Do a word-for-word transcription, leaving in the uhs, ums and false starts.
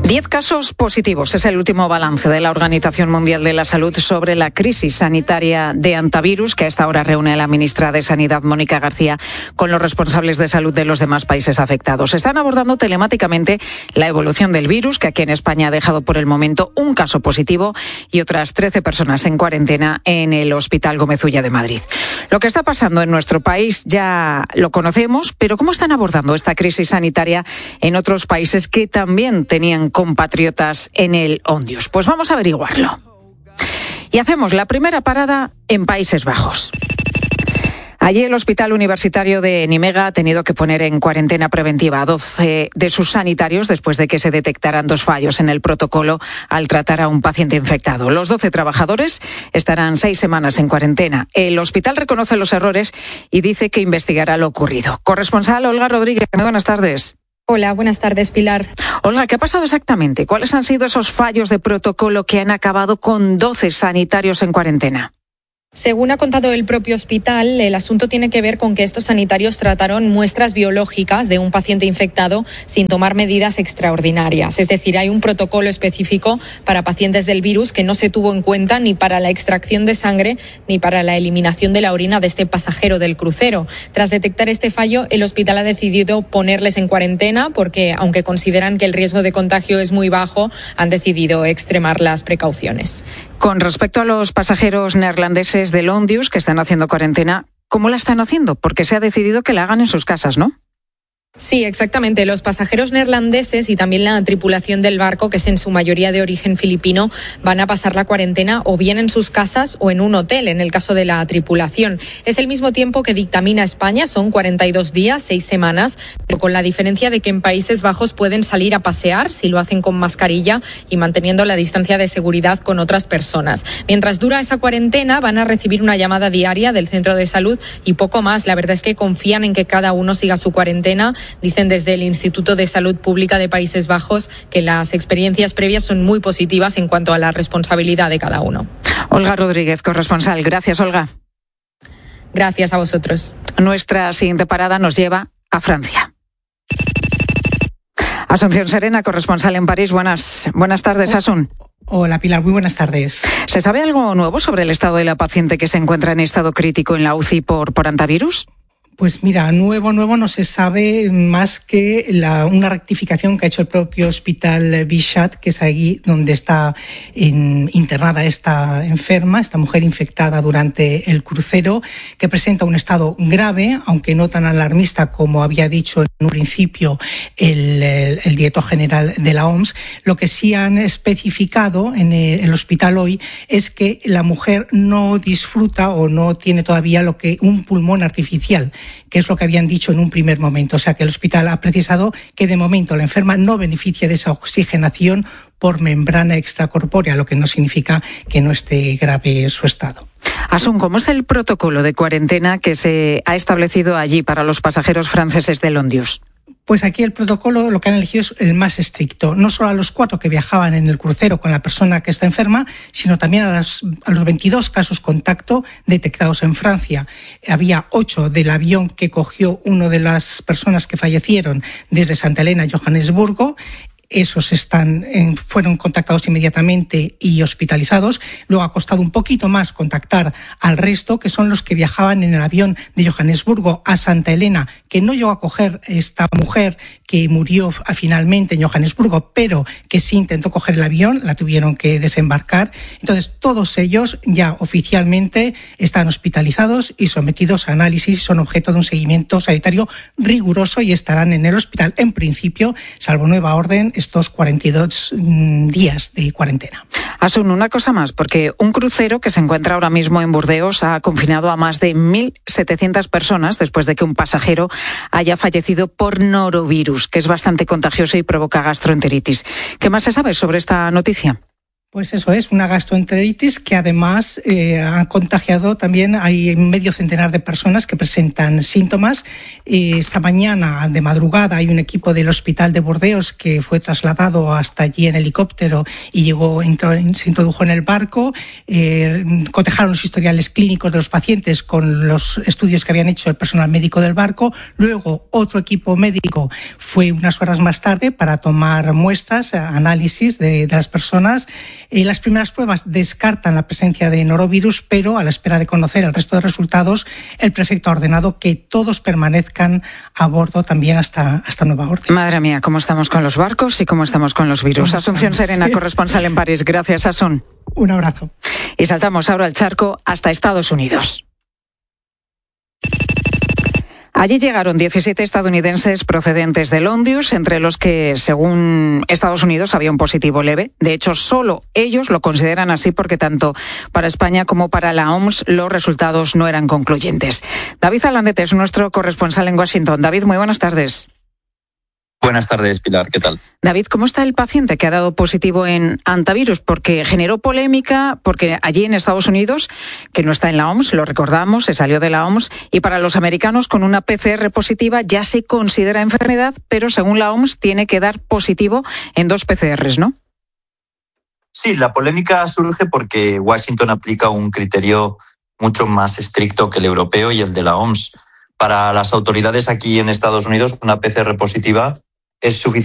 Diez casos positivos es el último balance de la Organización Mundial de la Salud sobre la crisis sanitaria de hantavirus, que a esta hora reúne a la ministra de Sanidad, Mónica García, con los responsables de salud de los demás países afectados. Están abordando telemáticamente la evolución del virus, que aquí en España ha dejado por el momento un caso positivo y otras trece personas en cuarentena en el Hospital Gómez Ulla de Madrid. Lo que está pasando en nuestro país ya lo conocemos, pero ¿cómo están abordando esta crisis sanitaria en otros países que también tenían compatriotas en el Ondius? Pues vamos a averiguarlo. Y hacemos la primera parada en Países Bajos. Allí el Hospital Universitario de Nimega ha tenido que poner en cuarentena preventiva a doce de sus sanitarios después de que se detectaran dos fallos en el protocolo al tratar a un paciente infectado. Los doce trabajadores estarán seis semanas en cuarentena. El hospital reconoce los errores y dice que investigará lo ocurrido. Corresponsal Olga Rodríguez, muy buenas tardes. Hola, buenas tardes, Pilar. Olga, ¿qué ha pasado exactamente? ¿Cuáles han sido esos fallos de protocolo que han acabado con doce sanitarios en cuarentena? Según ha contado el propio hospital, el asunto tiene que ver con que estos sanitarios trataron muestras biológicas de un paciente infectado sin tomar medidas extraordinarias. Es decir, hay un protocolo específico para pacientes del virus que no se tuvo en cuenta ni para la extracción de sangre ni para la eliminación de la orina de este pasajero del crucero. Tras detectar este fallo, el hospital ha decidido ponerles en cuarentena porque, aunque consideran que el riesgo de contagio es muy bajo, han decidido extremar las precauciones. Con respecto a los pasajeros neerlandeses del Ondius que están haciendo cuarentena, ¿cómo la están haciendo? Porque se ha decidido que la hagan en sus casas, ¿no? Sí, exactamente. Los pasajeros neerlandeses y también la tripulación del barco, que es en su mayoría de origen filipino, van a pasar la cuarentena o bien en sus casas o en un hotel, en el caso de la tripulación. Es el mismo tiempo que dictamina España, son cuarenta y dos días, seis semanas, pero con la diferencia de que en Países Bajos pueden salir a pasear si lo hacen con mascarilla y manteniendo la distancia de seguridad con otras personas. Mientras dura esa cuarentena, van a recibir una llamada diaria del centro de salud y poco más. La verdad es que confían en que cada uno siga su cuarentena. Dicen desde el Instituto de Salud Pública de Países Bajos que las experiencias previas son muy positivas en cuanto a la responsabilidad de cada uno. Olga Rodríguez, corresponsal. Gracias, Olga. Gracias a vosotros. Nuestra siguiente parada nos lleva a Francia. Asunción Serena, corresponsal en París. Buenas, buenas tardes, Asun. Hola, Pilar. Muy buenas tardes. ¿Se sabe algo nuevo sobre el estado de la paciente que se encuentra en estado crítico en la U C I por, por hantavirus? Pues mira, nuevo, nuevo no se sabe más que la, una rectificación que ha hecho el propio hospital Bichat, que es allí donde está en, internada esta enferma, esta mujer infectada durante el crucero, que presenta un estado grave, aunque no tan alarmista como había dicho en un principio el, el, el director general de la O M S. Lo que sí han especificado en el, el hospital hoy es que la mujer no disfruta o no tiene todavía lo que un pulmón artificial, que es lo que habían dicho en un primer momento. O sea que el hospital ha precisado que de momento la enferma no beneficia de esa oxigenación por membrana extracorpórea, lo que no significa que no esté grave su estado. Asun, ¿cómo es el protocolo de cuarentena que se ha establecido allí para los pasajeros franceses del Ondius? Pues aquí el protocolo lo que han elegido es el más estricto, no solo a los cuatro que viajaban en el crucero con la persona que está enferma, sino también a, las, a los veintidós casos contacto detectados en Francia. Había ocho del avión que cogió una de las personas que fallecieron desde Santa Elena a Johannesburgo. Esos están en, fueron contactados inmediatamente y hospitalizados. Luego ha costado un poquito más contactar al resto, que son los que viajaban en el avión de Johannesburgo a Santa Elena, que no llegó a coger esta mujer que murió finalmente en Johannesburgo, pero que sí intentó coger el avión, la tuvieron que desembarcar. Entonces, todos ellos ya oficialmente están hospitalizados y sometidos a análisis, son objeto de un seguimiento sanitario riguroso y estarán en el hospital, en principio, salvo nueva orden, estos cuarenta y dos días de cuarentena. Asun, una cosa más, porque un crucero que se encuentra ahora mismo en Burdeos ha confinado a más de mil setecientas personas después de que un pasajero haya fallecido por norovirus, que es bastante contagioso y provoca gastroenteritis. ¿Qué más se sabe sobre esta noticia? Pues eso es, una gastroenteritis que además eh, ha contagiado también, hay medio centenar de personas que presentan síntomas. Eh, esta mañana, de madrugada, hay un equipo del hospital de Burdeos que fue trasladado hasta allí en helicóptero y llegó, entró, se introdujo en el barco. Eh, cotejaron los historiales clínicos de los pacientes con los estudios que habían hecho el personal médico del barco. Luego, otro equipo médico fue unas horas más tarde para tomar muestras, análisis de, de las personas. Eh, las primeras pruebas descartan la presencia de norovirus, pero a la espera de conocer el resto de resultados, el prefecto ha ordenado que todos permanezcan a bordo también hasta, hasta nueva orden. Madre mía, ¿cómo estamos con los barcos y cómo estamos con los virus? Asunción Serena, sí. Corresponsal en París. Gracias, Asun. Un abrazo. Y saltamos ahora al charco hasta Estados Unidos. Allí llegaron diecisiete estadounidenses procedentes de Londres, entre los que, según Estados Unidos, había un positivo leve. De hecho, solo ellos lo consideran así porque tanto para España como para la O M S los resultados no eran concluyentes. David Alandete es nuestro corresponsal en Washington. David, muy buenas tardes. Buenas tardes, Pilar. ¿Qué tal? David, ¿cómo está el paciente que ha dado positivo en hantavirus? Porque generó polémica, porque allí en Estados Unidos, que no está en la O M S, lo recordamos, se salió de la O M S, y para los americanos con una P C R positiva ya se considera enfermedad, pero según la O M S tiene que dar positivo en dos P C Rs, ¿no? Sí, la polémica surge porque Washington aplica un criterio mucho más estricto que el europeo y el de la O M S. Para las autoridades aquí en Estados Unidos, una P C R positiva es suficiente